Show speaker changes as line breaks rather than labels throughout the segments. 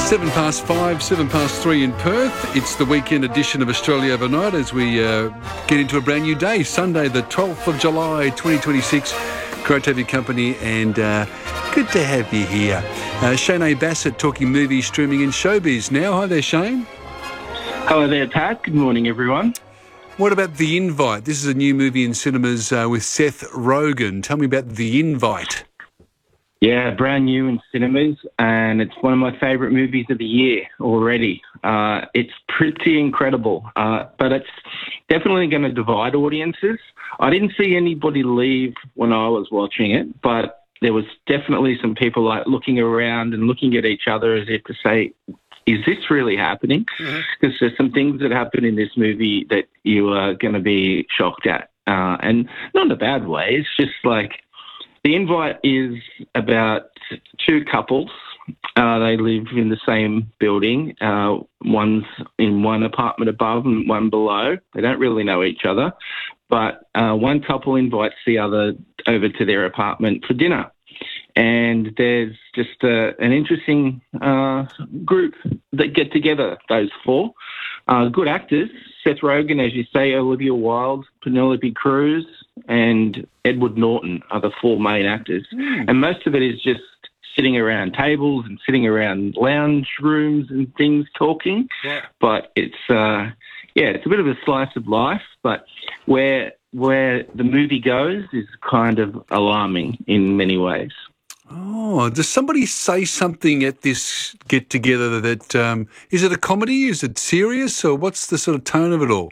5, 3 in Perth. It's the weekend edition of Australia Overnight as we get into a brand new day, Sunday the 12th of July 2026. Great to have your company and good to have you here. Shane A. Bassett talking movies, streaming and showbiz now. Hi there, Shane.
Hello there, Pat. Good morning, everyone.
What about The Invite? This is a new movie in cinemas with Seth Rogen. Tell me about The Invite.
Yeah, brand new in cinemas, and it's one of my favourite movies of the year already. It's pretty incredible, but it's definitely going to divide audiences. I didn't see anybody leave when I was watching it, but there was definitely some people like looking around and looking at each other as if to say, is this really happening? Because there's some things that happen in this movie that you are going to be shocked at, and not in a bad way. It's just like, The Invite is about two couples. They live in the same building. One's in one apartment above and one below. They don't really know each other. But one couple invites the other over to their apartment for dinner. And there's just an interesting group that get together, those four. Good actors. Seth Rogen, as you say, Olivia Wilde, Penelope Cruz, and Edward Norton are the four main actors. And most of it is just sitting around tables and sitting around lounge rooms and things talking. Yeah. But it's it's a bit of a slice of life, but where the movie goes is kind of alarming in many ways.
Oh, does somebody say something at this get-together that, is it a comedy, is it serious, or what's the sort of tone of it all?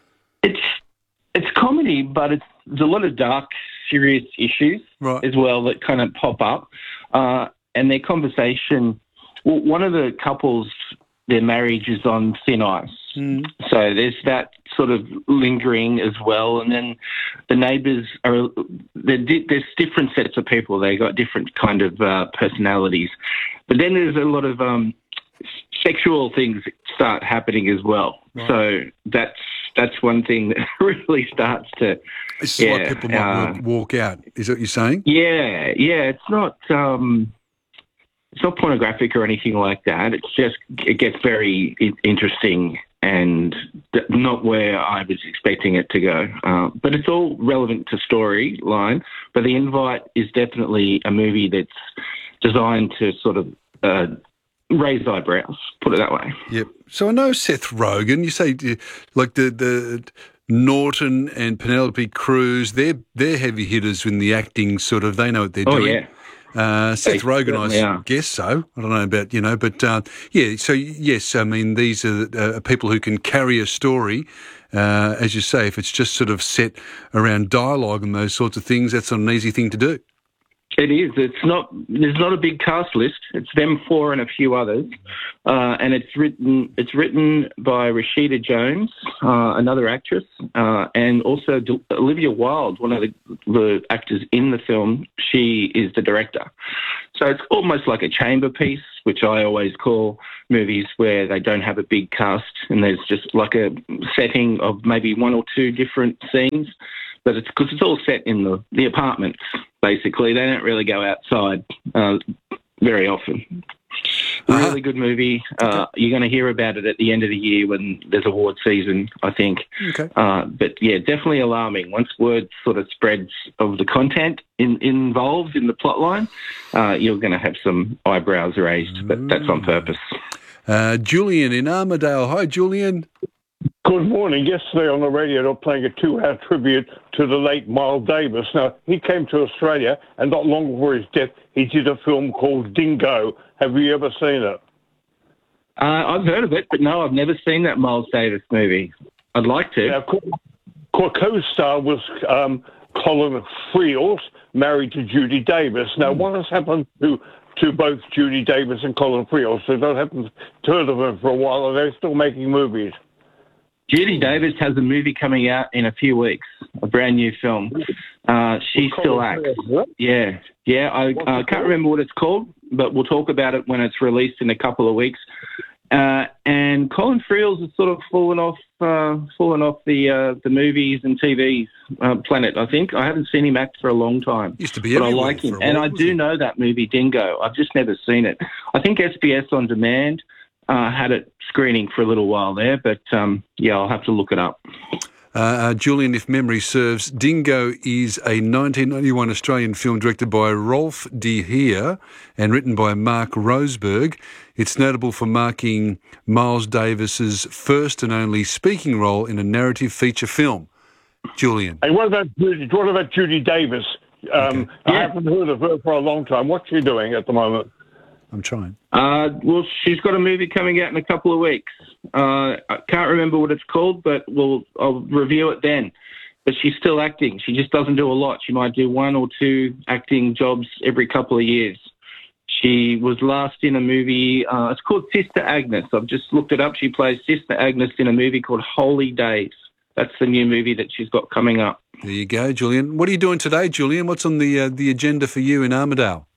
It's comedy, but there's a lot of dark, serious issues as well that kind of pop up. And their conversation, well, one of the couples, their marriage is on thin ice. So there's that sort of lingering as well. And then the neighbours there's different sets of people. They got different kind of personalities. But then there's a lot of sexual things that start happening as well. Right. So that's one thing that really starts to...
It's like people might walk out. Is that what you're saying?
Yeah. It's not... It's not pornographic or anything like that. It's just, it gets very interesting and not where I was expecting it to go. But it's all relevant to storyline. But The Invite is definitely a movie that's designed to sort of raise eyebrows, put it that way.
Yep. So I know Seth Rogen, you say like the Norton and Penelope Cruz, they're heavy hitters in the acting sort of, they know what they're doing.
Yeah.
Seth Rogen, I guess so. I don't know about, but so yes, I mean, these are people who can carry a story. As you say, if it's just sort of set around dialogue and those sorts of things, that's not an easy thing to do.
It is. There's not a big cast list. It's them four and a few others, and it's written by Rashida Jones, another actress, and also Olivia Wilde, one of the actors in the film. She is the director. So it's almost like a chamber piece, which I always call movies where they don't have a big cast and there's just like a setting of maybe one or two different scenes. But it's because it's all set in the apartments, basically. They don't really go outside very often. Really good movie. You're going to hear about it at the end of the year when there's award season, I think. Okay. But, yeah, definitely alarming. Once word sort of spreads of the content involved in the plotline, you're going to have some eyebrows raised, but that's on purpose.
Julian in Armidale. Hi, Julian.
Good morning. Yesterday on the radio, they were playing a 2-hour tribute to the late Miles Davis. Now, he came to Australia, and not long before his death, he did a film called Dingo. Have you ever seen it?
I've heard of it, but no, I've never seen that Miles Davis movie. I'd like to.
Now, co-star was Colin Friels, married to Judy Davis. Now, what has happened to both Judy Davis and Colin Friels? They don't haven't heard of them for a while, and they're still making movies.
Judy Davis has a movie coming out in a few weeks, a brand new film. She still acts. Yeah. I can't remember what it's called, but we'll talk about it when it's released in a couple of weeks. And Colin Friels has sort of fallen off the movies and TV's planet, I think. I haven't seen him act for a long time.
Used to be
but I like him. And I do know that movie, Dingo. I've just never seen it. I think SBS On Demand had it screening for a little while there, but I'll have to look it up.
Julian, if memory serves, Dingo is a 1991 Australian film directed by Rolf de Heer and written by Mark Roseberg. It's notable for marking Miles Davis's first and only speaking role in a narrative feature film. Julian.
And what about Judy Davis? I haven't heard of her for a long time. What's she doing at the moment?
I'm trying.
Well, she's got a movie coming out in a couple of weeks. I can't remember what it's called, but I'll review it then. But she's still acting. She just doesn't do a lot. She might do 1 or 2 acting jobs every couple of years. She was last in a movie, it's called Sister Agnes. I've just looked it up. She plays Sister Agnes in a movie called Holy Days. That's the new movie that she's got coming up.
There you go, Julian. What are you doing today, Julian? What's on the agenda for you in Armidale?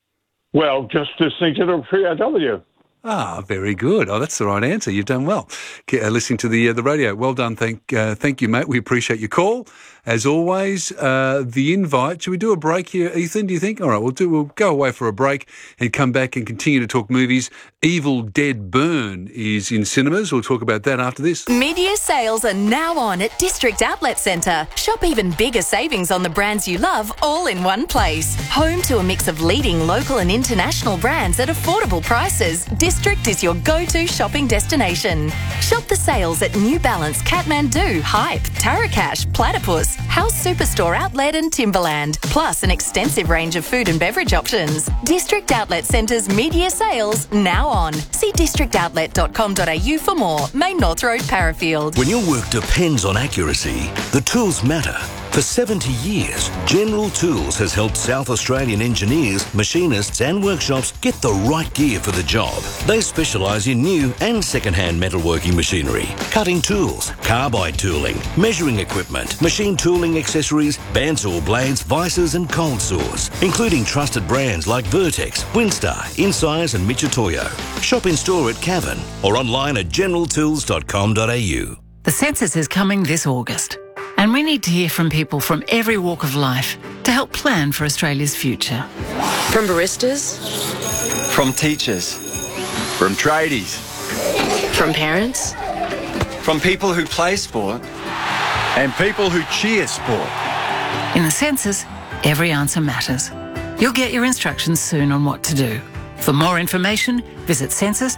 Well, just listening to the 3RW.
Ah, very good. Oh, that's the right answer. You've done well. Listening to the radio. Well done. Thank you, mate. We appreciate your call. As always, the invite. Should we do a break here, Ethan, do you think? All right, we'll go away for a break and come back and continue to talk movies. Evil Dead Burn is in cinemas. We'll talk about that after this.
Mid-year sales are now on at District Outlet Centre. Shop even bigger savings on the brands you love all in one place. Home to a mix of leading local and international brands at affordable prices, District is your go-to shopping destination. Shop the sales at New Balance, Kathmandu, Hype, Tarakash, Platypus, House Superstore Outlet and Timberland, plus an extensive range of food and beverage options. District Outlet Centre's mid-year sales now on. See districtoutlet.com.au for more. Main North Road, Parafield.
When your work depends on accuracy, the tools matter. For 70 years, General Tools has helped South Australian engineers, machinists and workshops get the right gear for the job. They specialise in new and second-hand metalworking machinery, cutting tools, carbide tooling, measuring equipment, machine tooling accessories, bandsaw blades, vices and cold saws, including trusted brands like Vertex, Winstar, Insize and Michitoyo. Shop in store at Cavan or online at generaltools.com.au.
The census is coming this August, and we need to hear from people from every walk of life to help plan for Australia's future.
From baristas,
from teachers, from tradies,
from parents,
from people who play sport and people who cheer sport.
In the census, every answer matters. You'll get your instructions soon on what to do. For more information, visit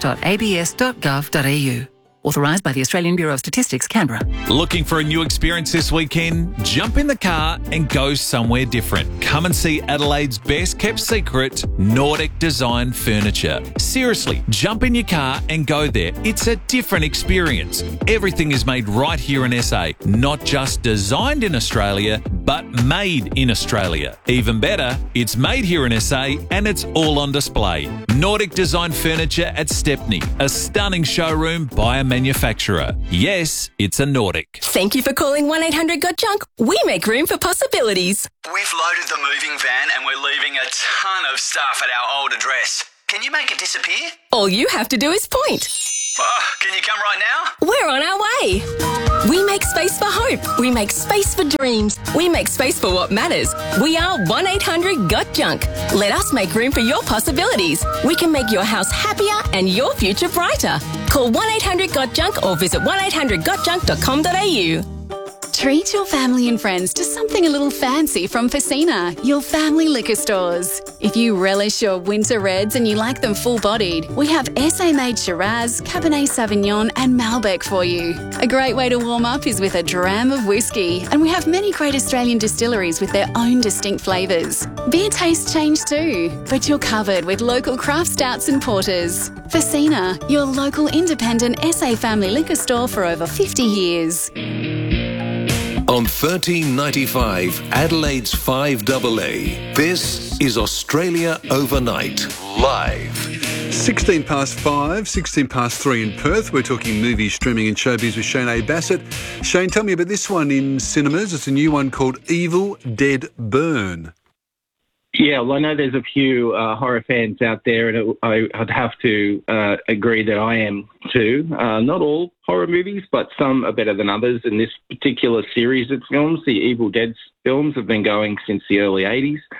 census.abs.gov.au. Authorised by the Australian Bureau of Statistics, Canberra.
Looking for a new experience this weekend? Jump in the car and go somewhere different. Come and see Adelaide's best kept secret, Nordic Design Furniture. Seriously, jump in your car and go there. It's a different experience. Everything is made right here in SA. Not just designed in Australia, but made in Australia. Even better, it's made here in SA and it's all on display. Nordic Design Furniture at Stepney, a stunning showroom by a manufacturer. Yes, it's a Nordic.
Thank you for calling 1-800-GOT-JUNK. We make room for possibilities.
We've loaded the moving van and we're leaving a ton of stuff at our old address. Can you make it disappear?
All you have to do is point.
Oh, can you come right now?
We're on our way. We make space for hope. We make space for dreams. We make space for what matters. We are 1-800-GOT-JUNK. Let us make room for your possibilities. We can make your house happier and your future brighter. Call 1-800-GOT-JUNK or visit 1-800-GOTJUNK.com.au.
Treat your family and friends to something a little fancy from Facina, your family liquor stores. If you relish your winter reds and you like them full-bodied, we have SA-made Shiraz, Cabernet Sauvignon and Malbec for you. A great way to warm up is with a dram of whiskey, and we have many great Australian distilleries with their own distinct flavours. Beer tastes change too, but you're covered with local craft stouts and porters. Facina, your local independent SA family liquor store for over 50 years.
On 1395, Adelaide's 5AA, this is Australia Overnight, live.
16 past 5, 16 past 3 in Perth. We're talking movies, streaming and showbiz with Shane A. Bassett. Shane, tell me about this one in cinemas. It's a new one called Evil Dead Burn.
Yeah, well, I know there's a few horror fans out there, and I'd have to agree that I am too. Not all horror movies, but some are better than others. In this particular series of films, the Evil Dead films have been going since the early 80s.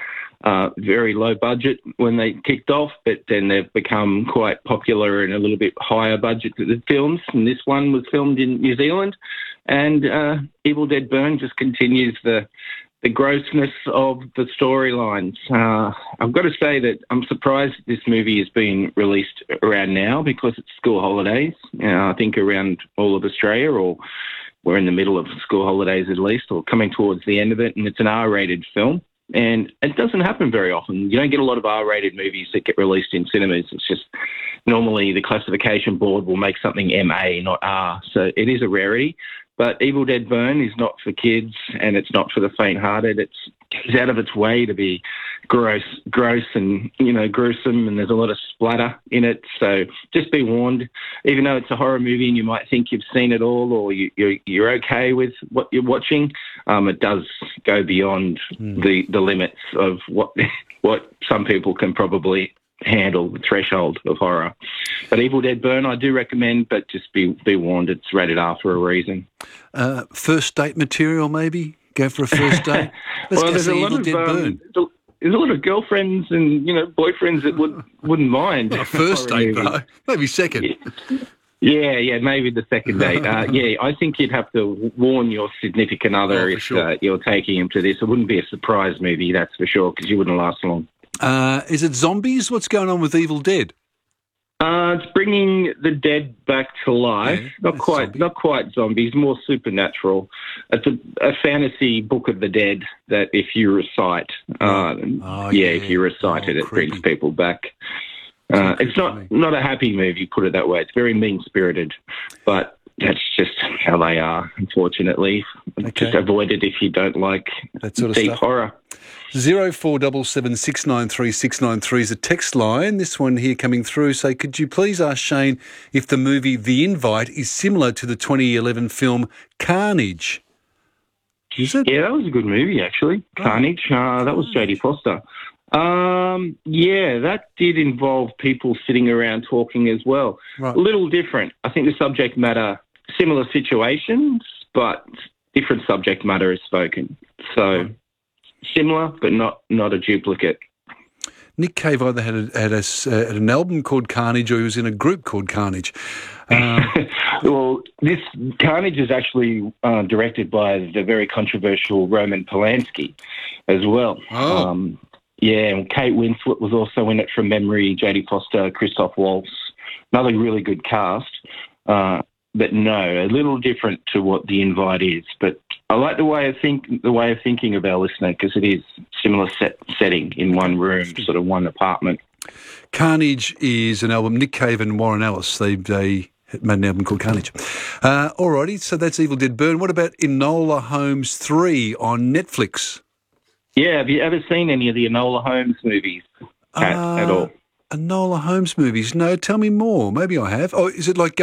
very low budget when they kicked off, but then they've become quite popular and a little bit higher budget than the films. And this one was filmed in New Zealand. And Evil Dead Burn just continues the grossness of the storylines. I've got to say that I'm surprised this movie is being released around now because it's school holidays. I think around all of Australia, or we're in the middle of school holidays at least, or coming towards the end of it, and it's an R-rated film. And it doesn't happen very often. You don't get a lot of R-rated movies that get released in cinemas. It's just normally the classification board will make something MA, not R. So it is a rarity. But Evil Dead Burn is not for kids, and it's not for the faint-hearted. It's out of its way to be gross and, gruesome, and there's a lot of splatter in it. So just be warned. Even though it's a horror movie and you might think you've seen it all, or you're okay with what you're watching, it does go beyond the limits of what some people can probably handle, the threshold of horror. But Evil Dead Burn, I do recommend, but just be warned, it's rated R for a reason.
First date material, maybe? Go for a first date? Let's go see Evil Dead Burn.
There's a lot of girlfriends and, boyfriends that wouldn't mind.
Not first date, though. Maybe second.
Yeah, maybe the second date. I think you'd have to warn your significant other if you're taking him to this. It wouldn't be a surprise movie, that's for sure, because you wouldn't last long.
Is it zombies? What's going on with Evil Dead?
It's bringing the dead back to life. Not quite zombies, more supernatural. It's a fantasy book of the dead that if you recite, if you recite it, it brings people back. It's not a happy movie, put it that way. It's very mean-spirited, but that's just how they are, unfortunately. Okay. Just avoid it if you don't like
that sort of
deep
stuff.
horror.
0477 693 693 is a text line. This one here coming through. Say, could you please ask Shane if the movie The Invite is similar to the 2011 film Carnage? Is it?
Yeah, that was a good movie, actually. Oh. Carnage. That was Jodie Foster. That did involve people sitting around talking as well. Right. A little different. I think the subject matter, similar situations, but different subject matter is spoken. So similar, but not a duplicate.
Nick Cave either had an album called Carnage or he was in a group called Carnage.
Well, this Carnage is actually directed by the very controversial Roman Polanski as well.
Oh.
And Kate Winslet was also in it from memory, Jodie Foster, Christoph Waltz, another really good cast. But no, a little different to what The Invite is. But I like the way of thinking of our listener, because it is similar setting in one room, sort of one apartment.
Carnage is an album. Nick Cave and Warren Ellis, they made an album called Carnage. Alrighty, so that's Evil Dead Burn. What about Enola Holmes 3 on Netflix?
Yeah, have you ever seen any of the Enola Holmes movies, Kat, at all?
Enola Holmes movies? No, tell me more. Maybe I have. Oh, is it like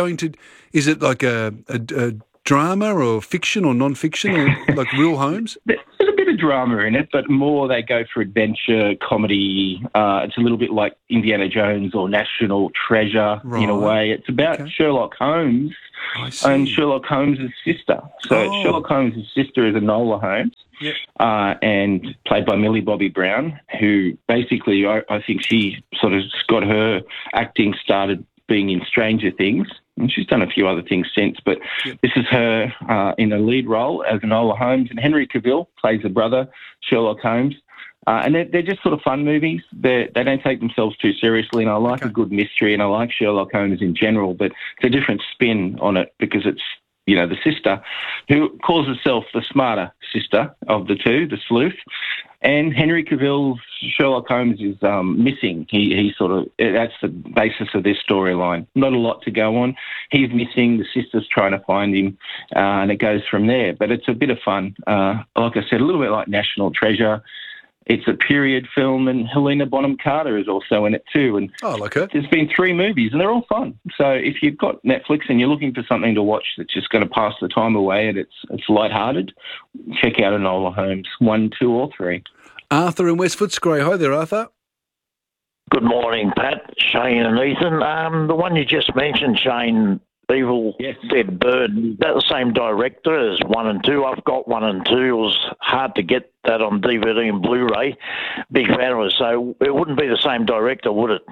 a drama or fiction or non-fiction or like real Holmes?
There's a bit of drama in it, but more they go for adventure, comedy. It's a little bit like Indiana Jones or National Treasure in a way. It's about Sherlock Holmes and Sherlock Holmes' sister. So Sherlock Holmes' sister is Enola Holmes. Yep. And played by Millie Bobby Brown, who basically, I think she sort of got her acting started being in Stranger Things, and she's done a few other things since, but this is her in a lead role as Enola Holmes, and Henry Cavill plays the brother, Sherlock Holmes. And they're just sort of fun movies. They don't take themselves too seriously, and I like a good mystery, and I like Sherlock Holmes in general, but it's a different spin on it because it's, the sister, who calls herself the smarter sister of the two, the sleuth. And Henry Cavill's Sherlock Holmes is missing. He sort of, that's the basis of this storyline. Not a lot to go on. He's missing, the sister's trying to find him, and it goes from there. But it's a bit of fun. Like I said, a little bit like National Treasure. It's a period film, and Helena Bonham Carter is also in it too. And there's been 3 movies, and they're all fun. So if you've got Netflix and you're looking for something to watch that's just going to pass the time away and it's lighthearted, check out Enola Holmes 1, 2, or 3.
Arthur in West Footscray. Hi there, Arthur.
Good morning, Pat, Shane and Ethan. The one you just mentioned, Shane, Evil Dead Bird. Is that the same director as 1 and 2? I've got 1 and 2. It was hard to get that on DVD and Blu-ray. Big fan of it. So it wouldn't be the same director, would it?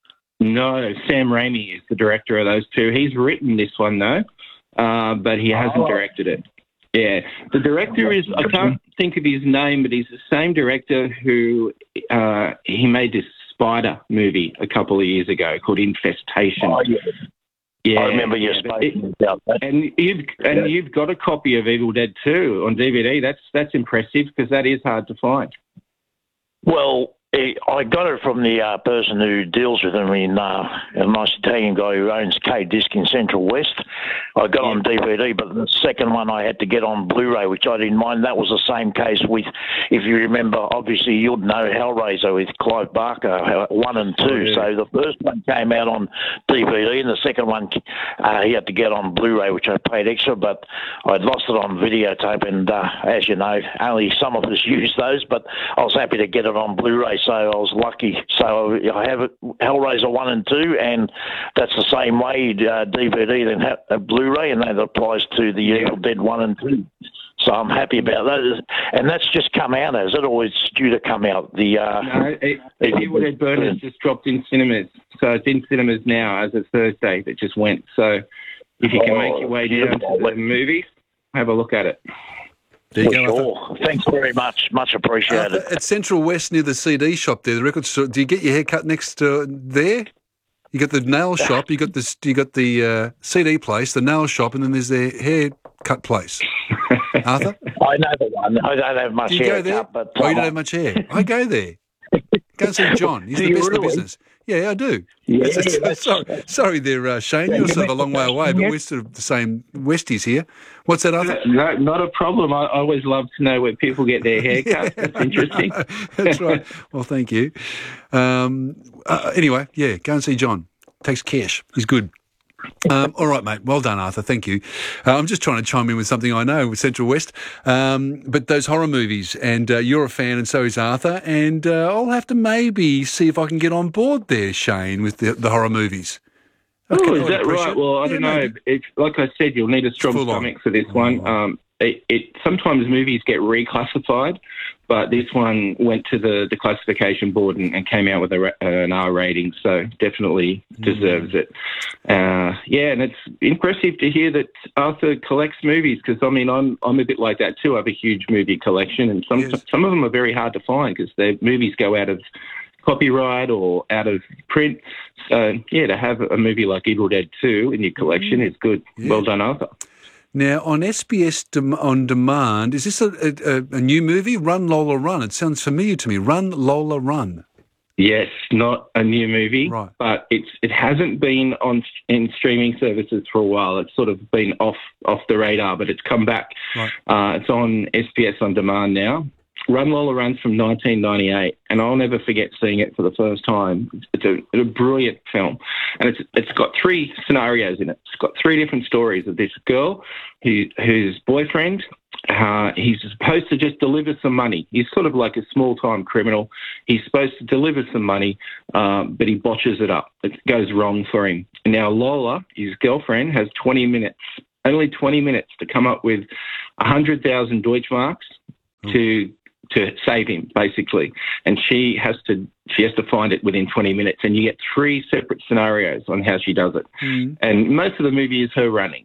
No, Sam Raimi is the director of those two. He's written this one, though, but he hasn't directed it. Yeah. The director is, I can't think of his name, but he's the same director who he made this spider movie a couple of years ago called Infestation.
Oh, yeah.
Yeah,
I remember you speaking about that.
And you've got a copy of Evil Dead 2 on DVD. That's impressive because that is hard to find.
Well, I got it from the person who deals with them in a nice Italian guy who owns K-Disc in Central West. I got on DVD, but the second one I had to get on Blu-ray, which I didn't mind. That was the same case with, if you remember, obviously you'd know Hellraiser with Clive Barker, 1 and 2. Yeah. So the first one came out on DVD, and the second one he had to get on Blu-ray, which I paid extra, but I'd lost it on videotape, and as you know, only some of us use those, but I was happy to get it on Blu-ray. So I was lucky. So I have it, Hellraiser 1 and 2, and that's the same way, DVD then Blu-ray, and that applies to the Evil Dead 1 and 2. So I'm happy about that. And that's just come out, has it, or it's due to come out?
No, Evil Dead Burn has just dropped in cinemas. So it's in cinemas now as of Thursday that just went. So if you can make your way down to the movies, have a look at it.
There you go. Sure. Thanks very much. Much appreciated.
At Central West near the CD shop there, the record store, do you get your hair cut next there? You got the nail shop, you got the CD place, the nail shop, and then there's the haircut place. Arthur?
I know the one. I don't have much hair.
Do you go there?
But,
you don't have much hair. I go there. Go and see John. He's the best in the business. Yeah, I do.
Yeah,
sorry there, Shane. You're sort of a long way away, but we're sort of the same Westies here. What's that, Arthur?
No, not a problem. I always love to know where people get their hair cut. That's interesting.
That's right. Well, thank you. Anyway, yeah, go and see John. Takes cash. He's good. All right, mate. Well done, Arthur. Thank you. I'm just trying to chime in with something I know with Central West. But those horror movies, and you're a fan, and so is Arthur. And I'll have to maybe see if I can get on board there, Shane, with the horror movies.
Oh, is that right? Well, I don't know. It's, like I said, you'll need a strong stomach for this one. Sometimes movies get reclassified, but this one went to the classification board and came out with an R rating, so definitely deserves it. And it's impressive to hear that Arthur collects movies, because I mean I'm a bit like that too. I have a huge movie collection, and some of them are very hard to find because their movies go out of copyright or out of print. So to have a movie like Evil Dead 2 in your collection is good. Yeah. Well done, Arthur.
Now, on SBS On Demand, is this a new movie, Run, Lola, Run? It sounds familiar to me, Run, Lola, Run.
Yes, not a new movie, right. But it hasn't been in streaming services for a while. It's sort of been off the radar, but it's come back. Right. It's on SBS On Demand now. Run, Lola, Run's from 1998, and I'll never forget seeing it for the first time. It's a brilliant film, and it's got 3 scenarios in it. It's got 3 different stories of this girl whose boyfriend, he's supposed to just deliver some money. He's sort of like a small-time criminal. He's supposed to deliver some money, but he botches it up. It goes wrong for him. And now Lola, his girlfriend, has 20 minutes, only 20 minutes to come up with 100,000 Deutschmarks to save him, basically. And she has to find it within 20 minutes. And you get 3 separate scenarios on how she does it. Mm. And most of the movie is her running.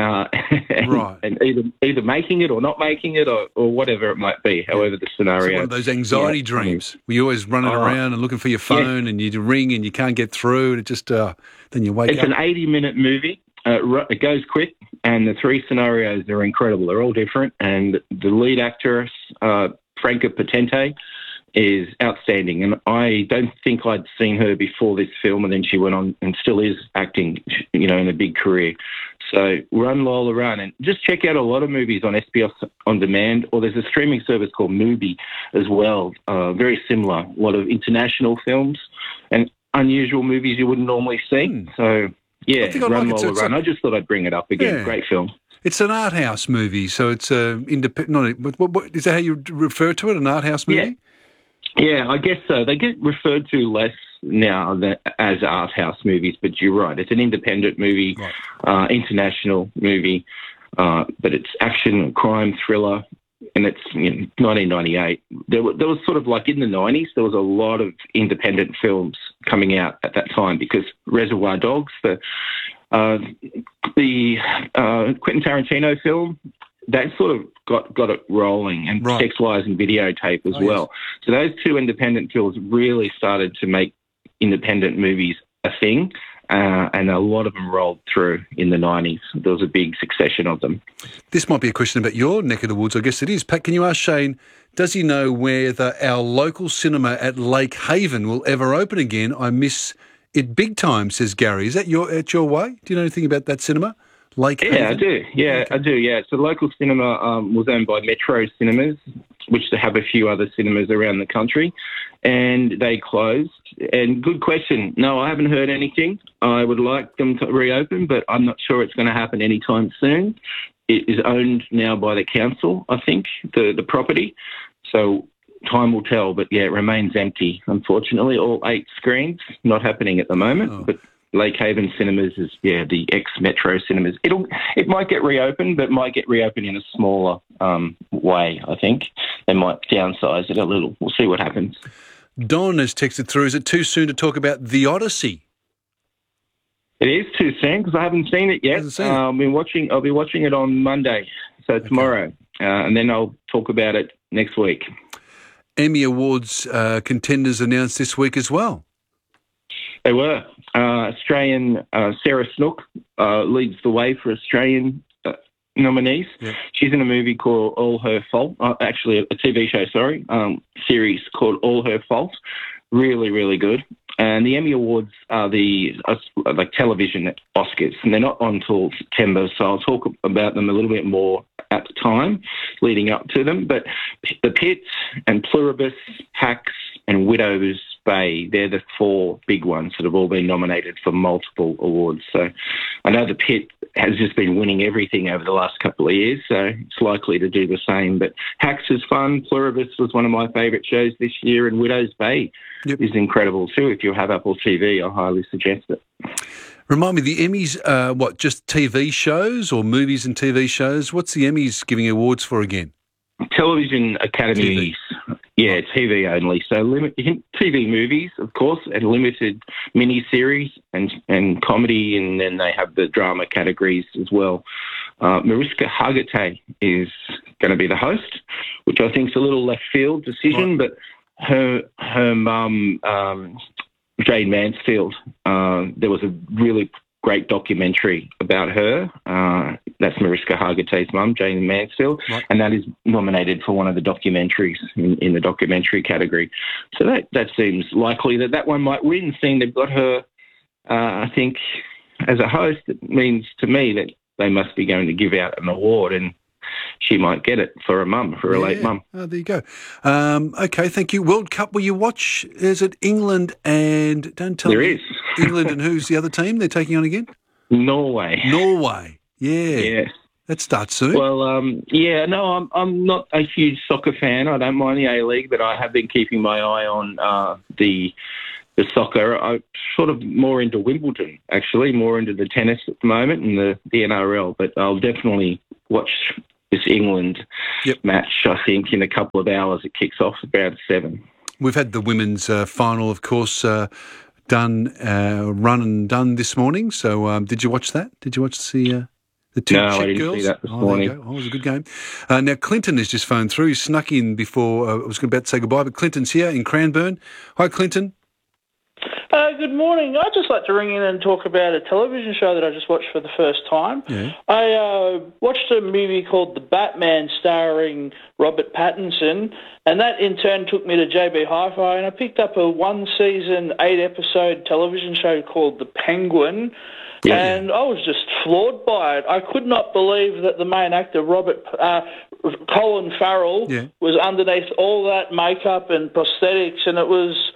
And either making it or not making it or whatever it might be, however the scenario.
It's one of those anxiety dreams where you're always running around and looking for your phone and you ring and you can't get through and it just, then you wake up.
It's an 80-minute movie. It goes quick, and the 3 scenarios are incredible. They're all different, and the lead actress, Franca Potente, is outstanding. And I don't think I'd seen her before this film, and then she went on and still is acting, in a big career. So Run, Lola, Run. And just check out a lot of movies on SBS On Demand, or there's a streaming service called Mubi as well, very similar. A lot of international films and unusual movies you wouldn't normally see. So, Run, Lola, Run. I just thought I'd bring it up again. Yeah. Great film.
It's an art house movie, so it's independent. Is that how you refer to it? An art house movie?
Yeah, I guess so. They get referred to less now as art house movies, but you're right. It's an independent movie, international movie, but it's action, crime, thriller, and it's 1998. There was sort of like in the 90s, there was a lot of independent films coming out at that time because Reservoir Dogs, the Quentin Tarantino film, that sort of got it rolling, and Sex, Lies and Videotape as well. Yes. So those two independent films really started to make independent movies a thing, and a lot of them rolled through in the 90s. There was a big succession of them.
This might be a question about your neck of the woods. I guess it is. Pat, can you ask Shane, does he know whether our local cinema at Lake Haven will ever open again? I miss it big time, says Gary. Is that your way? Do you know anything about that cinema? Lake Haven?
I do. I do. Yeah, so the local cinema was owned by Metro Cinemas, which they have a few other cinemas around the country, and they closed. And good question. No, I haven't heard anything. I would like them to reopen, but I'm not sure it's going to happen anytime soon. It is owned now by the council, I think, the property. So time will tell, but yeah, it remains empty. Unfortunately, all 8 screens, not happening at the moment, but Lake Haven Cinemas is, the ex-Metro Cinemas. It might get reopened, but might get reopened in a smaller way, I think. They might downsize it a little. We'll see what happens.
Don has texted through, is it too soon to talk about The Odyssey?
It is too soon because I haven't seen it yet. I'll be watching it on Monday, so tomorrow, and then I'll talk about it next week.
Emmy Awards contenders announced this week as well.
They were. Australian Sarah Snook leads the way for Australian nominees. Yeah. She's in a movie called All Her Fault. Actually, a TV show, series called All Her Fault. Really, really good. And the Emmy Awards are the television Oscars, and they're not on until September, so I'll talk about them a little bit more at the time leading up to them. But The Pit and Pluribus, Hacks and Widow's Bay, they're the 4 big ones that have all been nominated for multiple awards. So I know The Pit has just been winning everything over the last couple of years, so it's likely to do the same. But Hacks is fun. Pluribus was one of my favourite shows this year, and Widow's Bay is incredible too. If you have Apple TV, I highly suggest it.
Remind me, the Emmys, just TV shows or movies and TV shows? What's the Emmys giving awards for again?
Television Academies. Yeah, TV only. So TV movies, of course, and limited miniseries and comedy, and then they have the drama categories as well. Mariska Hargitay is going to be the host, which I think is a little left field decision, but her mum, Jane Mansfield, there was a really great documentary about her. That's Mariska Hargitay's mum, Jane Mansfield, and that is nominated for one of the documentaries in the documentary category. So that seems likely that one might win, seeing they've got her, I think, as a host. It means to me that they must be going to give out an award, and she might get it for her mum, for her late mum.
Oh, there you go. Okay, thank you. World Cup, will you watch? Is it England and... Don't tell me.
There is.
England and who's the other team they're taking on again?
Norway.
Yeah. That starts soon.
Well, I'm not a huge soccer fan. I don't mind the A-League, but I have been keeping my eye on the soccer. I'm sort of more into Wimbledon, actually, more into the tennis at the moment and the NRL, but I'll definitely watch this England match, I think, in a couple of hours. It kicks off about 7.
We've had the women's final, of course, run and done this morning. So did you watch that? Did you watch the two
No,
Czech
I didn't
girls?
see that this morning.
There you go. It was a good game. Now, Clinton has just phoned through. He snuck in before I was about to say goodbye, but Clinton's here in Cranbourne. Hi, Clinton.
Good morning. I'd just like to ring in and talk about a television show that I just watched for the first time.
Yeah.
I watched a movie called The Batman starring Robert Pattinson, and that in turn took me to JB Hi-Fi, and I picked up a 1-season, 8-episode television show called The Penguin, and I was just floored by it. I could not believe that the main actor, Colin Farrell, was underneath all that makeup and prosthetics, and it was...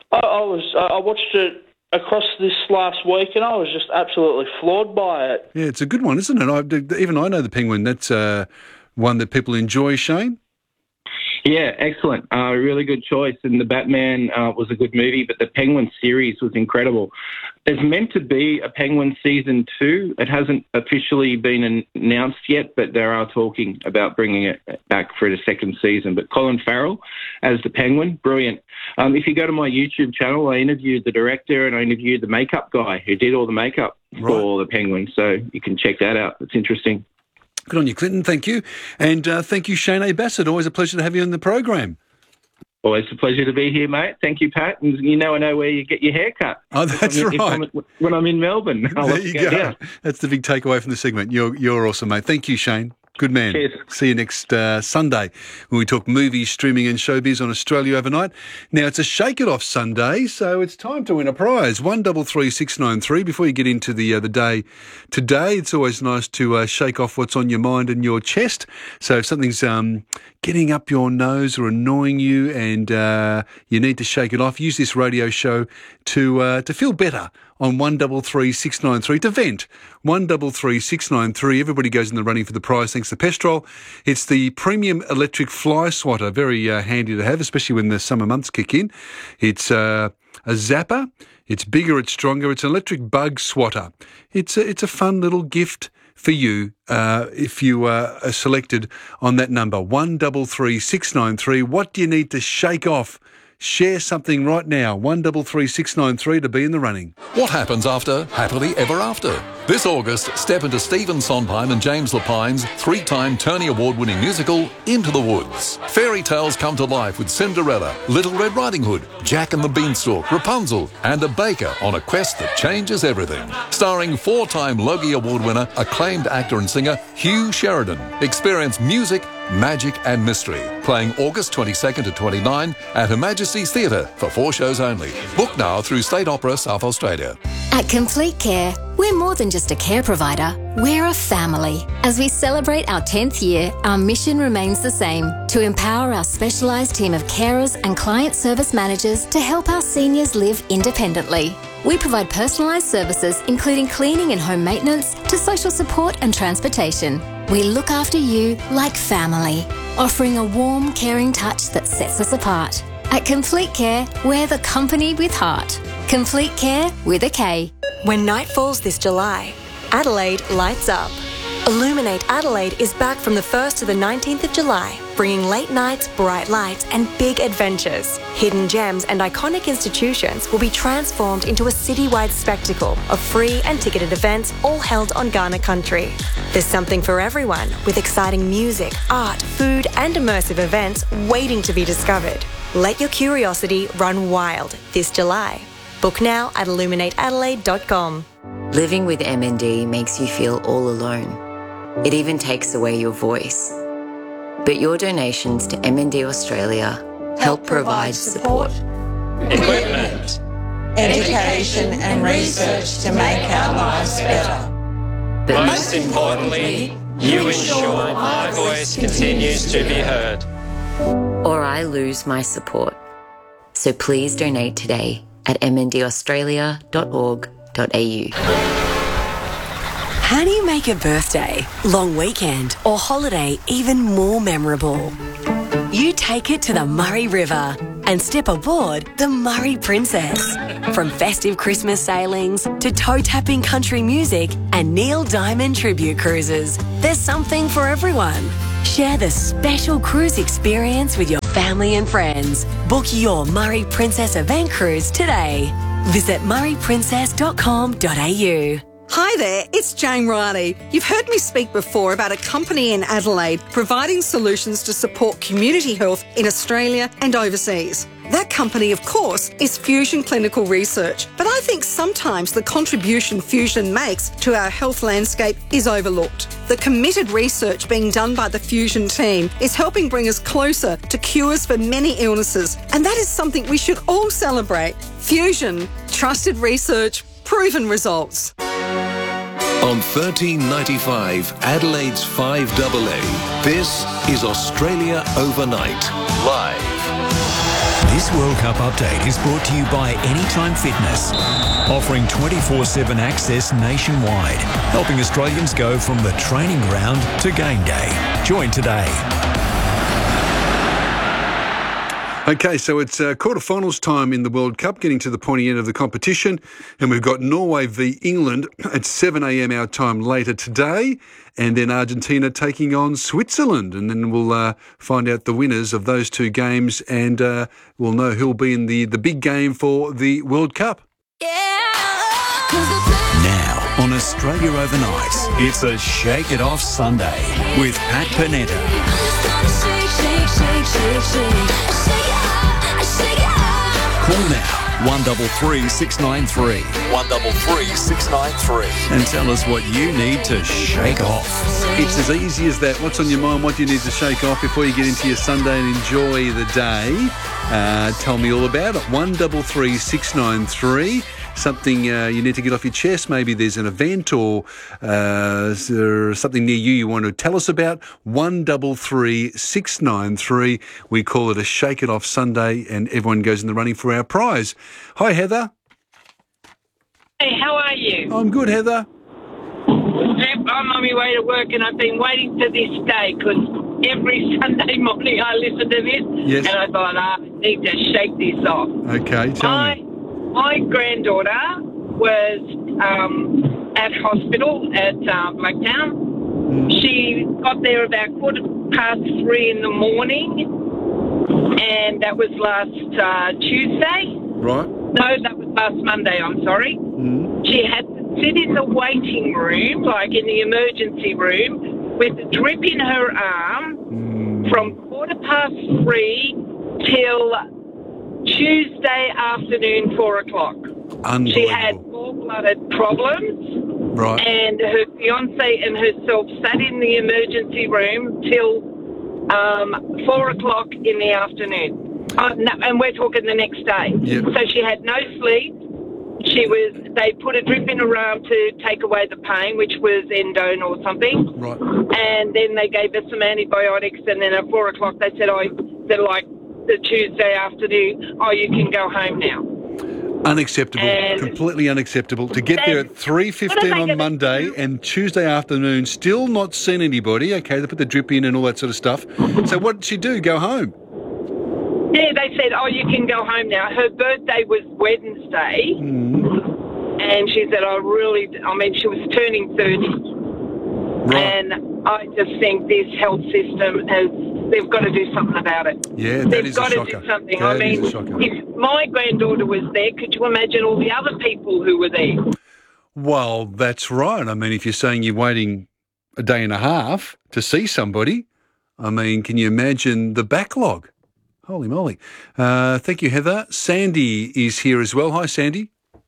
I watched it across this last week, and I was just absolutely floored by it.
Yeah, it's a good one, isn't it? Even I know The Penguin. That's one that people enjoy, Shane?
Yeah, excellent. Really good choice. And the Batman was a good movie, but the Penguin series was incredible. There's meant to be a Penguin season 2. It hasn't officially been announced yet, but they are talking about bringing it back for the second season. But Colin Farrell as the Penguin, brilliant. If you go to my YouTube channel, I interviewed the director and I interviewed the makeup guy who did all the makeup for the Penguin. So you can check that out. It's interesting.
Good on you, Clinton. Thank you. And thank you, Shane A. Bassett. Always a pleasure to have you on the program.
Always a pleasure to be here, mate. Thank you, Pat. And I know where you get your hair cut.
Oh, that's right.
When I'm in Melbourne.
There you go.
Down.
That's the big takeaway from the segment. You're awesome, mate. Thank you, Shane. Good man.
Cheers.
See you next Sunday when we talk movies, streaming and showbiz on Australia Overnight. Now, it's a Shake It Off Sunday, so it's time to win a prize. 133693. Before you get into the day today, it's always nice to shake off what's on your mind and your chest. So if something's getting up your nose or annoying you and you need to shake it off, use this radio show to feel better on 133693 to vent. 133693. Everybody goes in the running for the prize thanks to Pestrol. It's the premium electric fly swatter. Very handy to have, especially when the summer months kick in. It's a zapper. It's bigger, it's stronger. It's an electric bug swatter. It's a fun little gift for you if you are selected on that number, 133693. What do you need to shake off? Share something right now, 133693 to be in the running.
What happens after Happily Ever After? This August, step into Stephen Sondheim and James Lapine's 3-time Tony Award-winning musical, Into the Woods. Fairy tales come to life with Cinderella, Little Red Riding Hood, Jack and the Beanstalk, Rapunzel, and a baker on a quest that changes everything. Starring 4-time Logie Award winner, acclaimed actor and singer Hugh Sheridan. Experience music, magic and mystery. Playing August 22nd to 29 at Her Majesty's Theatre for 4 shows only. Book now through State Opera South Australia.
At Complete Care, we're more than just a care provider, we're a family. As we celebrate our 10th year, our mission remains the same, to empower our specialised team of carers and client service managers to help our seniors live independently. We provide personalised services including cleaning and home maintenance to social support and transportation. We look after you like family, offering a warm, caring touch that sets us apart. At Complete Care, we're the company with heart. Complete Care with a K.
When night falls this July, Adelaide lights up. Illuminate Adelaide is back from the 1st to the 19th of July, bringing late nights, bright lights and big adventures. Hidden gems and iconic institutions will be transformed into a citywide spectacle of free and ticketed events all held on Kaurna country. There's something for everyone with exciting music, art, food and immersive events waiting to be discovered. Let your curiosity run wild this July. Book now at illuminateadelaide.com.
Living with MND makes you feel all alone. It even takes away your voice. But your donations to MND Australia help provide support,
equipment, education and research to make our lives better.
But most importantly, you ensure my voice continues to be heard.
Or I lose my support. So please donate today at mndaustralia.org.au.
How do you make a birthday, long weekend or holiday even more memorable? You take it to the Murray River and step aboard the Murray Princess. From festive Christmas sailings to toe-tapping country music and Neil Diamond tribute cruises, there's something for everyone. Share the special cruise experience with your family and friends. Book your Murray Princess event cruise today. Visit murrayprincess.com.au.
Hi there, it's Jane Riley. You've heard me speak before about a company in Adelaide providing solutions to support community health in Australia and overseas. That company, of course, is Fusion Clinical Research, but I think sometimes the contribution Fusion makes to our health landscape is overlooked. The committed research being done by the Fusion team is helping bring us closer to cures for many illnesses, and that is something we should all celebrate. Fusion, trusted research, proven results.
On 1395 Adelaide's 5AA, this is Australia Overnight, live.
This World Cup update is brought to you by Anytime Fitness, offering 24/7 access nationwide, helping Australians go from the training ground to game day. Join today.
Okay, so it's quarterfinals time in the World Cup, getting to the pointy end of the competition, and we've got Norway v England at 7 a.m. our time later today, and then Argentina taking on Switzerland, and then we'll find out the winners of those two games, and we'll know who'll be in the big game for the World Cup.
Now on Australia Overnight, it's a Shake It Off Sunday with Pat Panetta. Call now 133 693 133 693 and tell us what you need to shake off.
It's as easy as that. What's on your mind? What do you need to shake off before you get into your Sunday and enjoy the day? Tell me all about it. 133 693. Something you need to get off your chest. Maybe there's an event or something near you want to tell us about. 133 693. We call it a Shake It Off Sunday, and everyone goes in the running for our prize. Hi, Heather.
Hey, how are you?
I'm good, Heather.
I'm on my way to work, and I've been waiting for this day because every Sunday morning I listen to this,
Yes.
and I thought, I need to shake this off.
Okay, tell me.
My granddaughter was at hospital at Blacktown. She got there about 3:15 in the morning, and that was last Tuesday.
Right.
No, that was last Monday, I'm sorry. She had to sit in the waiting room, like in the emergency room, with a drip in her arm from 3:15 till Tuesday afternoon, 4 o'clock. She had gallbladder problems.
Right.
And her fiance and herself sat in the emergency room till 4 o'clock in the afternoon. And we're talking the next day.
Yep.
So she had no sleep. They put a drip in her arm to take away the pain, which was endone or something.
Right.
And then they gave her some antibiotics, and then at 4 o'clock they said, they're like the Tuesday afternoon, you can go home now.
Unacceptable. Completely unacceptable. To get there at 3:15 on Monday and Tuesday afternoon, still not seen anybody. Okay, they put the drip in and all that sort of stuff. So what did she do? Go home?
Yeah, they said, you can go home now. Her birthday was Wednesday, and she said, she was turning 30.
Right.
And I just think this health system they've got to do something about it.
Yeah, that is a shocker.
They've got to do something.
That is a shocker.
If my granddaughter was there, could you imagine all the other people who were there?
Well, that's right. I mean, if you're saying you're waiting a day and a half to see somebody, I mean, can you imagine the backlog? Holy moly. Thank you, Heather. Sandy is here as well. Hi, Sandy.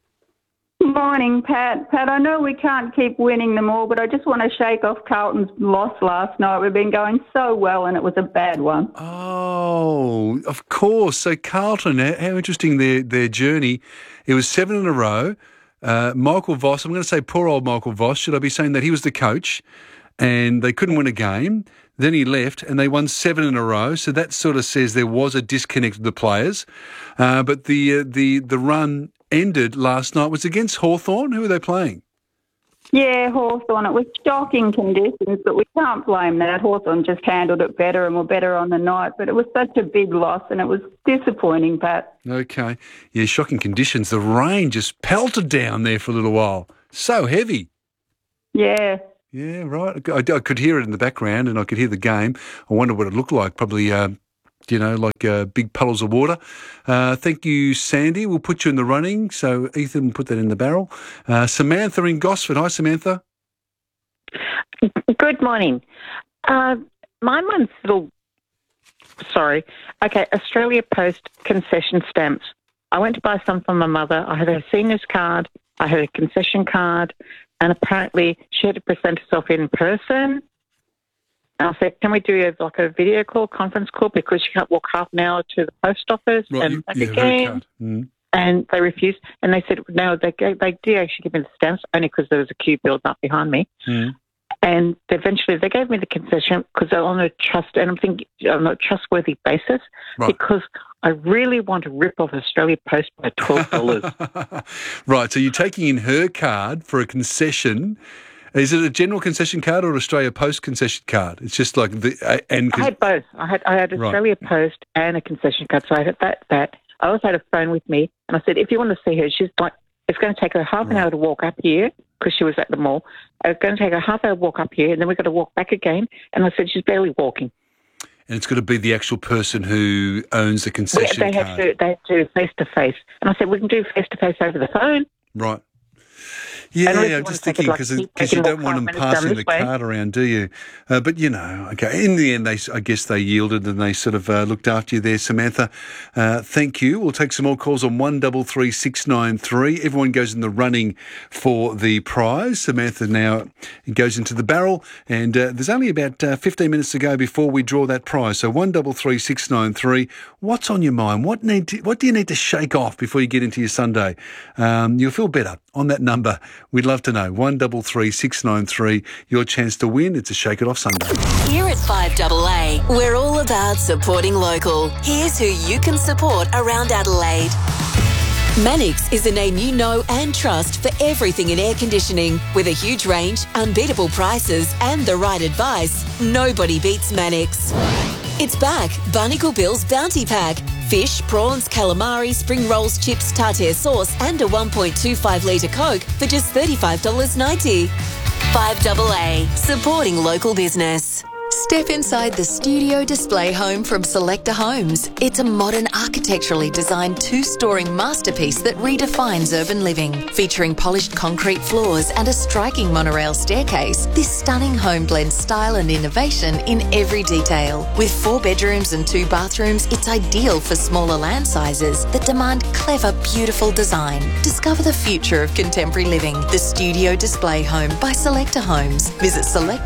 Morning, Pat. Pat, I know we can't keep winning them all, but I just want to shake off Carlton's loss last night. We've been going so well, and it was a bad one.
Oh, of course. So Carlton, how interesting their journey. It was 7 in a row. Michael Voss, I'm going to say poor old Michael Voss. Should I be saying that? He was the coach, and they couldn't win a game. Then he left, and they won 7 in a row. So that sort of says there was a disconnect with the players. But the run ended last night. Was against Hawthorn. Who were they playing?
Yeah, Hawthorn. It was shocking conditions, but we can't blame that. Hawthorn just handled it better and were better on the night. But it was such a big loss, and it was disappointing, Pat.
Okay. Yeah, shocking conditions. The rain just pelted down there for a little while. So heavy.
Yeah.
Yeah, right. I could hear it in the background, and I could hear the game. I wonder what it looked like. Probably, like big puddles of water. Thank you, Sandy. We'll put you in the running. So Ethan will put that in the barrel. Samantha in Gosford. Hi, Samantha.
Good morning. Mine one's sorry. Okay, Australia Post concession stamps. I went to buy some for my mother. I had a seniors card. I had a concession card. And apparently she had to present herself in person. And I said, can we do a video call, conference call, because she can't walk half an hour to the post office and back again. And they refused. And they said, no, they did actually give me the stamps, only because there was a queue built up behind me. And eventually they gave me the concession because they're on a trust, and I'm thinking on a trustworthy basis, because I really want to rip off Australia Post by $12.
Right, so you're taking in her card for a concession, Is it a general concession card or an Australia Post concession card? It's just like
I had both. I had Australia Post and a concession card, so I had that. I also had a phone with me, and I said, if you want to see her, she's like, it's going to take her half an hour to walk up here because she was at the mall. It's going to take her half an hour to walk up here, and then we've got to walk back again. And I said, she's barely walking.
And it's got to be the actual person who owns the concession card.
They had to do face-to-face. And I said, we can do face-to-face over the phone.
Right. Yeah, I'm just thinking because you don't want them passing the card around, do you? But, okay. In the end, I guess they yielded and they sort of looked after you there, Samantha. Thank you. We'll take some more calls on 133693. Everyone goes in the running for the prize. Samantha now goes into the barrel, and there's only about 15 minutes to go before we draw that prize. So 133693. What's on your mind? What do you need to shake off before you get into your Sunday? You'll feel better on that number. We'd love to know. 133693, your chance to win. It's a Shake It Off Sunday.
Here at 5AA, we're all about supporting local. Here's who you can support around Adelaide. Mannix is a name you know and trust for everything in air conditioning. With a huge range, unbeatable prices and the right advice, nobody beats Mannix. It's back, Barnacle Bill's Bounty Pack. Fish, prawns, calamari, spring rolls, chips, tartare sauce and a 1.25 litre Coke for just $35.90. 5AA, supporting local business. Step inside the studio display home from Selector Homes. It's a modern, architecturally designed two-storing masterpiece that redefines urban living. Featuring polished concrete floors and a striking monorail staircase, this stunning home blends style and innovation in every detail. With 4 bedrooms and 2 bathrooms, it's ideal for smaller land sizes that demand clever, beautiful design. Discover the future of contemporary living. The Studio Display Home by Selector Homes. Visit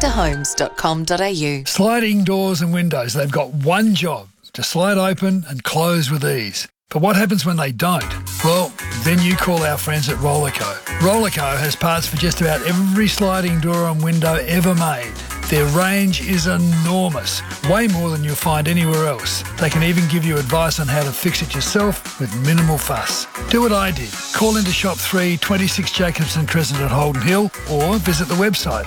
selectorhomes.com.au.
Sliding doors and windows, they've got one job, to slide open and close with ease. But what happens when they don't? Well, then you call our friends at Rollerco. Rollerco has parts for just about every sliding door and window ever made. Their range is enormous, way more than you'll find anywhere else. They can even give you advice on how to fix it yourself with minimal fuss. Do what I did. Call into Shop 3, 26 Jacobson Crescent at Holden Hill, or visit the website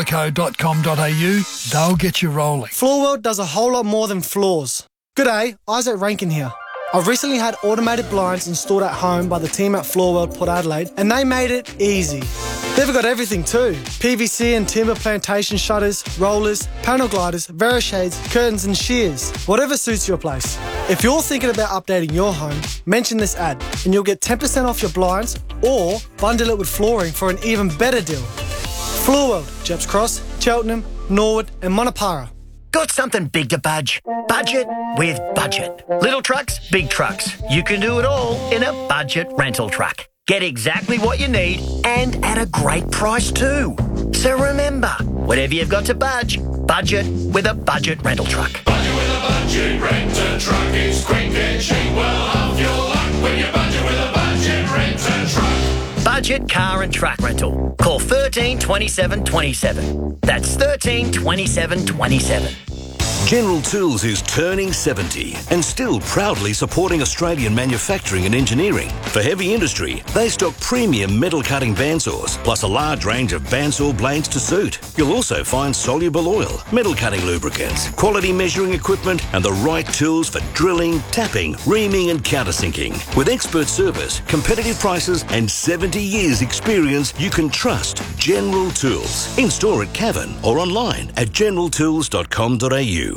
rollerco.com.au. They'll get you rolling.
Floorworld does a whole lot more than floors. G'day, Isaac Rankin here. I've recently had automated blinds installed at home by the team at Floorworld Port Adelaide, and they made it easy. They've got everything too. PVC and timber plantation shutters, rollers, panel gliders, Verishades, curtains and shears. Whatever suits your place. If you're thinking about updating your home, mention this ad and you'll get 10% off your blinds or bundle it with flooring for an even better deal. Floorworld, Jeps Cross, Cheltenham, Norwood and Monopara.
Got something big to budge? Budget with Budget. Little trucks, big trucks. You can do it all in a budget rental truck. Get exactly what you need and at a great price too. So remember, whatever you've got to budget with a budget rental truck.
Budget with a budget renter truck. It's quick and cheap. Well, half your luck when you budget with a budget renter truck.
Budget car and truck rental. Call 13 27 27. That's 13 27 27.
General Tools is turning 70 and still proudly supporting Australian manufacturing and engineering. For heavy industry, they stock premium metal cutting bandsaws, plus a large range of bandsaw blades to suit. You'll also find soluble oil, metal cutting lubricants, quality measuring equipment, and the right tools for drilling, tapping, reaming, and countersinking. With expert service, competitive prices, and 70 years experience, you can trust General Tools. In store at Cavan or online at generaltools.com.au.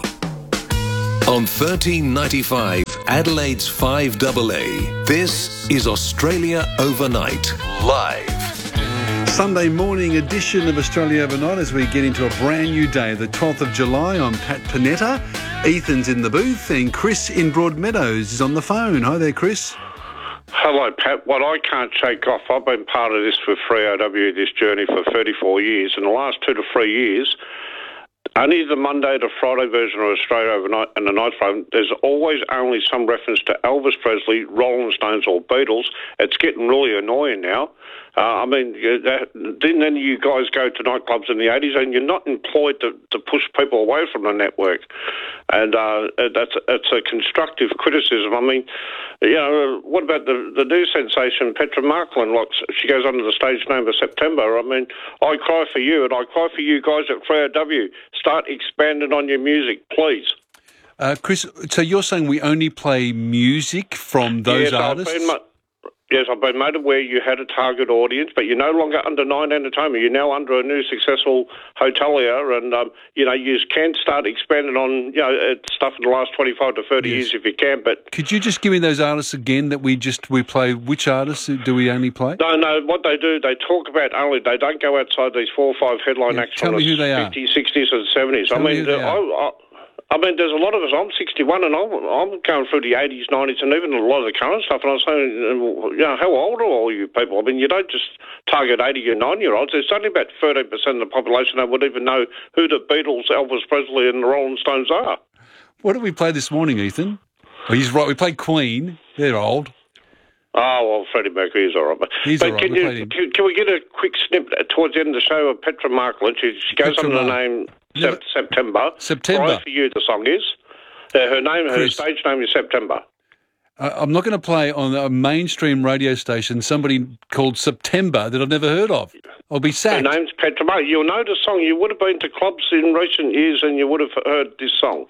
On 1395 Adelaide's 5AA, this is Australia Overnight, live.
Sunday morning edition of Australia Overnight as we get into a brand new day, the 12th of July. I'm Pat Panetta. Ethan's in the booth and Chris in Broadmeadows is on the phone. Hi there, Chris.
Hello, Pat. What I can't shake off, I've been part of this with 3OW, this journey for 34 years. In the last 2 to 3 years, only the Monday to Friday version of Australia Overnight and the night program, there's always only some reference to Elvis Presley, Rolling Stones or Beatles. It's getting really annoying now. Didn't any of you guys go to nightclubs in the 80s, and you're not employed to push people away from the network? And that's a constructive criticism. I mean, what about the new sensation, Petra Marklin? Like, she goes under the stage name of September. I mean, I cry for you, and I cry for you guys at Freo W. Start expanding on your music, please.
Chris, so you're saying we only play music from those artists?
Yes, I've been made aware you had a target audience, but you're no longer under Nine Entertainment. You're now under a new successful hotelier, and you can start expanding on stuff in the last 25 to 30 years if you can. But
could you just give me those artists again that we play? Which artists do we only play?
No. What they do, they talk about only. They don't go outside these 4 or 5 headline acts from the 50s, 60s, and 70s. I mean, there's a lot of us. I'm 61, and I'm going through the 80s, 90s, and even a lot of the current stuff. And I'm saying, how old are all you people? I mean, you don't just target 80 or 90-year-olds. There's only about 13% of the population that would even know who the Beatles, Elvis Presley, and the Rolling Stones are.
What did we play this morning, Ethan? Oh, he's right. We played Queen. They're old.
Oh, well, Freddie Mercury is all right. But
all right.
Can we get a quick snip towards the end of the show of Petra Marklin? She goes under the name September. Cry for You, the song is. Her stage name is September.
I'm not going to play on a mainstream radio station somebody called September that I've never heard of. I'll be sacked.
Her name's Petra Marklin. You'll know the song. You would have been to clubs in recent years and you would have heard this song.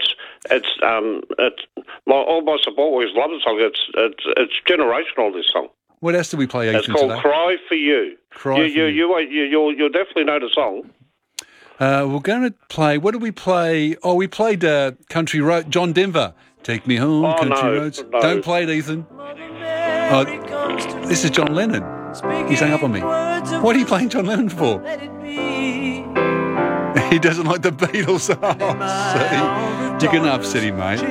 All my support workers love the song. It's generational, this song.
What else do we play, Ethan,
It's called
today?
Cry for You. You'll definitely know the song.
We're going to play... What did we play? Oh, we played Country Road. John Denver. Take Me Home, Country Roads.
No.
Don't play it, Ethan. This is John Lennon. He's hung up on me. What are you playing John Lennon for? He doesn't like the Beatles. Oh, see? You're going to upset him, mate.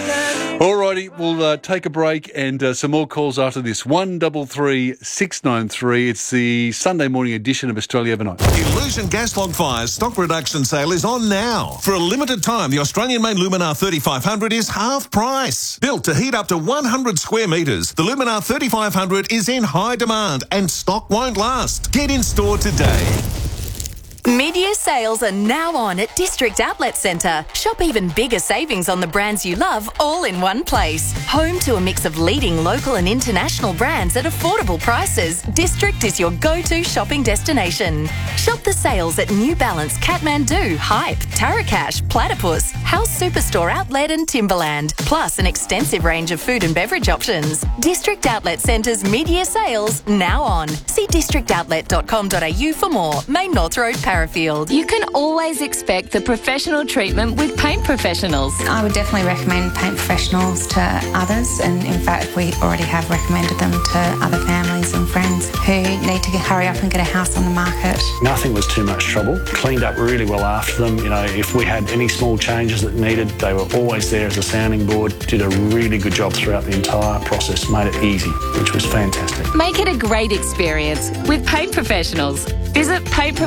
All righty, we'll take a break and some more calls after this. 133 693. It's the Sunday morning edition of Australia Overnight.
Illusion Gas Log Fire's stock reduction sale is on now. For a limited time, the Australian-made Luminar 3500 is half price. Built to heat up to 100 square metres, the Luminar 3500 is in high demand and stock won't last. Get in store today.
Mid-year sales are now on at District Outlet Centre. Shop even bigger savings on the brands you love all in one place. Home to a mix of leading local and international brands at affordable prices, District is your go-to shopping destination. Shop the sales at New Balance, Kathmandu, Hype, Tarakash, Platypus, House Superstore Outlet and Timberland, plus an extensive range of food and beverage options. District Outlet Centre's mid-year sales now on. See districtoutlet.com.au for more. Main North Road, Parafield.
You can always expect the professional treatment with Paint Professionals.
I would definitely recommend Paint Professionals to others, and in fact we already have recommended them to other families and friends who need to hurry up and get a house on the market.
Nothing was too much trouble. Cleaned up really well after them. You know, if we had any small changes that needed, they were always there as a sounding board. Did a really good job throughout the entire process. Made it easy, which was fantastic.
Make it a great experience with Paint Professionals. Visit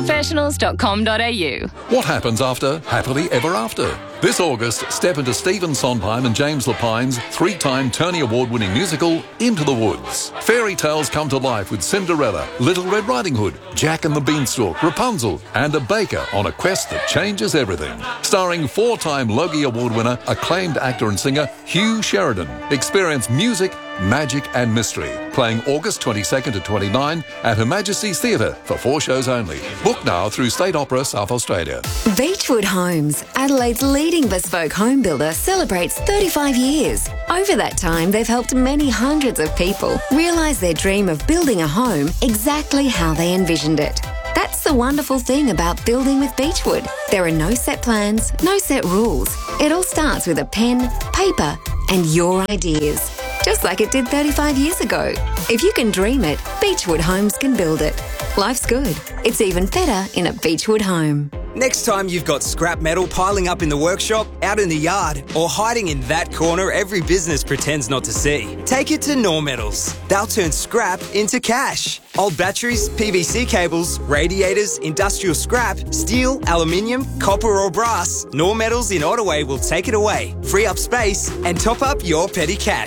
paintprofessionals.com.au.
What happens after Happily Ever After? This August, step into Stephen Sondheim and James Lapine's 3-time Tony Award-winning musical, Into the Woods. Fairy tales come to life with Cinderella, Little Red Riding Hood, Jack and the Beanstalk, Rapunzel, and a baker on a quest that changes everything. Starring 4-time Logie Award winner, acclaimed actor and singer Hugh Sheridan. Experience music, magic and mystery. Playing August 22nd to 29 at Her Majesty's Theatre for 4 shows only. Book now through State Opera South Australia.
Beechwood Homes, Adelaide's leading bespoke home builder, celebrates 35 years. Over that time, they've helped many hundreds of people realise their dream of building a home exactly how they envisioned it. That's the wonderful thing about building with Beechwood. There are no set plans, no set rules. It all starts with a pen, paper, and your ideas. Just like it did 35 years ago. If you can dream it, Beechwood Homes can build it. Life's good. It's even better in a Beechwood home.
Next time you've got scrap metal piling up in the workshop, out in the yard, or hiding in that corner every business pretends not to see, take it to Nor Metals. They'll turn scrap into cash. Old batteries, PVC cables, radiators, industrial scrap, steel, aluminium, copper or brass, Nor Metals in Ottaway will take it away, free up space and top up your petty cash.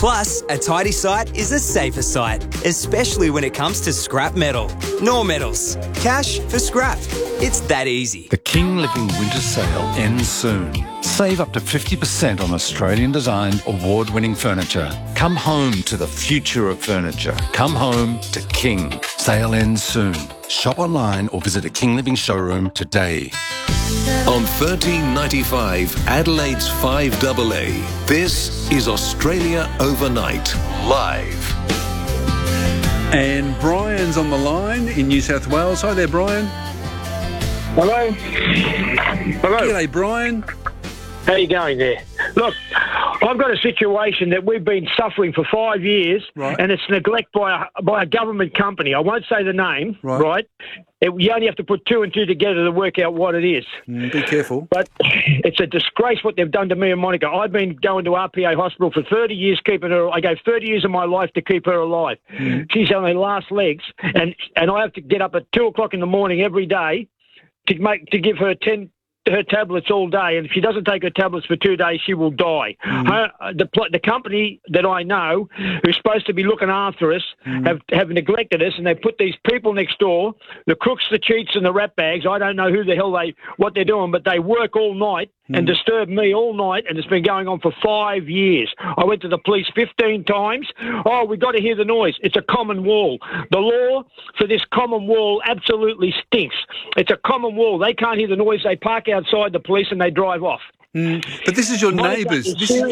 Plus, a tidy site is a safer site, especially when it comes to scrap metal. Nor Metals. Cash for scrap. It's that easy.
The King Living Winter Sale ends soon. Save up to 50% on Australian-designed, award-winning furniture. Come home to the future of furniture. Come home to King. Sale ends soon. Shop online or visit a King Living showroom today.
On 1395, Adelaide's 5AA, this is Australia Overnight, live.
And Brian's on the line in New South Wales. Hi there, Brian.
Hello. Hello.
G'day, Brian.
How you going there? Look, I've got a situation that we've been suffering for 5 years, and it's neglect by a government company. I won't say the name, right? You only have to put two and two together to work out what it is.
Be careful.
But it's a disgrace what they've done to me and Monica. I've been going to RPA Hospital for 30 years, keeping her. I gave 30 years of my life to keep her alive. She's on her last legs, and I have to get up at 2 o'clock in the morning every day to give her her tablets all day, and if she doesn't take her tablets for 2 days, she will die. The company that I know, who's supposed to be looking after us, have neglected us, and they put these people next door, the crooks, the cheats, and the rat bags. I don't know who the hell what they're doing, but they work all night and disturb me all night, and it's been going on for 5 years. I went to the police 15 times. Oh, we got to hear the noise. It's a common wall. The law for this common wall absolutely stinks. It's a common wall. They can't hear the noise. They park outside the police and they drive off.
But this is your neighbours.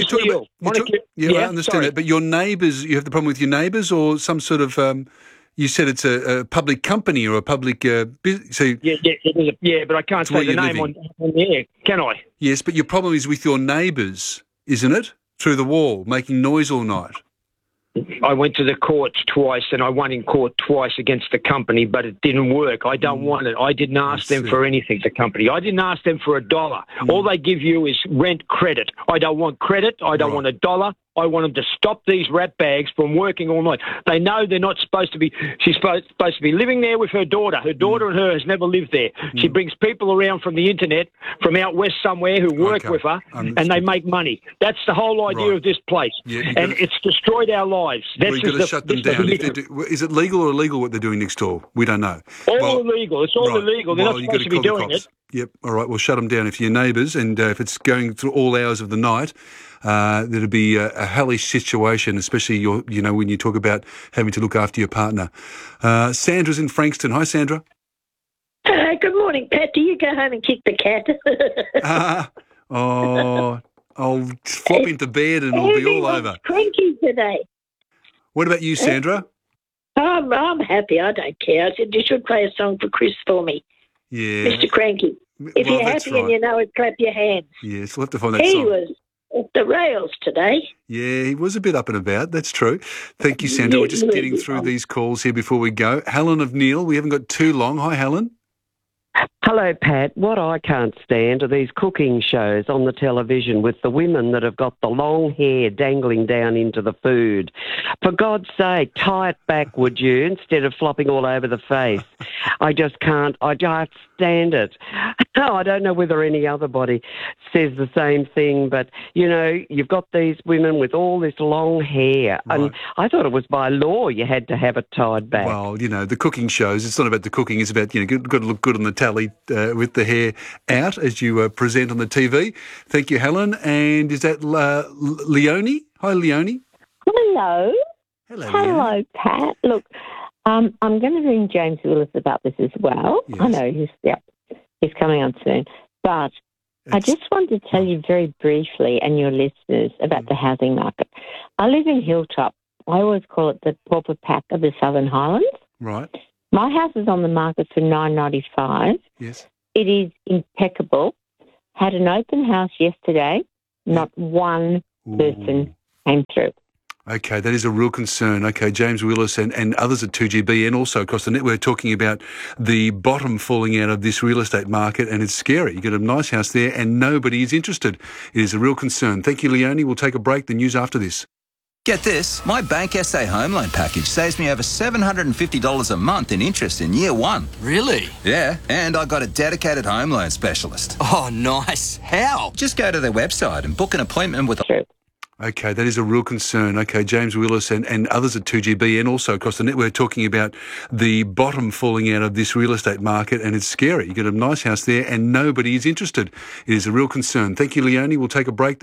I understand that. But your neighbours, you have the problem with your neighbours, or some sort of... you said it's a public company or a public business. So
but I can't say the name on the air, can I?
Yes, but your problem is with your neighbours, isn't it? Through the wall, making noise all night.
I went to the courts twice, and I won in court twice against the company, but it didn't work. I don't want it. I didn't ask them for anything, the company. I didn't ask them for $1. All they give you is rent credit. I don't want credit. I don't want $1. I want them to stop these rat bags from working all night. They know they're not supposed to be... She's supposed to be living there with her daughter. Her daughter and her has never lived there. She brings people around from the internet, from out west somewhere, who work with her, and they make money. That's the whole idea of this place. And it's destroyed our lives.
We've got to shut them down. Is it legal or illegal what they're doing next door? We don't know.
All illegal. It's all illegal. They're not supposed to be doing it.
Yep. All right. We'll shut them down if you're neighbours, and if it's going through all hours of the night, there'd be a hellish situation, especially when you talk about having to look after your partner. Sandra's in Frankston. Hi, Sandra.
Good morning, Pat. Do you go home and kick the cat?
I'll flop into bed and it'll be all over.
Cranky today.
What about you, Sandra?
I'm happy. I don't care. I said you should play a song for Chris for me.
Yeah.
Mr. Cranky. If you're happy and you know it, clap your hands.
Yes, we'll have to find that
song.
He
was off the rails today.
Yeah, he was a bit up and about. That's true. Thank you, Sandra. We're just getting through these calls here before we go. Helen of Neil, we haven't got too long. Hi, Helen.
Hello, Pat. What I can't stand are these cooking shows on the television with the women that have got the long hair dangling down into the food. For God's sake, tie it back, would you, instead of flopping all over the face. I just can't stand it. I don't know whether any other body says the same thing, but, you've got these women with all this long hair, and I thought it was by law you had to have it tied back.
Well, the cooking shows, it's not about the cooking, it's about, got to look good on the tally with the hair out as you present on the TV. Thank you, Helen. And is that Leonie? Hi, Leonie.
Hello.
Hello,
Pat. Look, I'm going to ring James Willis about this as well. Yes. I know he's coming on soon. But I just wanted to tell you very briefly and your listeners about the housing market. I live in Hilltop. I always call it the pauper pack of the Southern Highlands.
Right.
My house is on the market for $9.95.
Yes.
It is impeccable. Had an open house yesterday. Not one person came through.
Okay, that is a real concern. Okay, James Willis and others at 2GB and also across the network talking about the bottom falling out of this real estate market, and it's scary. You've got a nice house there and nobody is interested. It is a real concern. Thank you, Leonie. We'll take a break. The news after this.
Get this, my Bank SA home loan package saves me over $750 a month in interest in year one.
Really?
Yeah, and I got a dedicated home loan specialist.
Oh, nice. How?
Just go to their website and book an appointment with...
Okay, that is a real concern. Okay, James Willis and others at 2GB and also across the network talking about the bottom falling out of this real estate market, and it's scary. You get a nice house there and nobody is interested. It is a real concern. Thank you, Leonie. We'll take a break.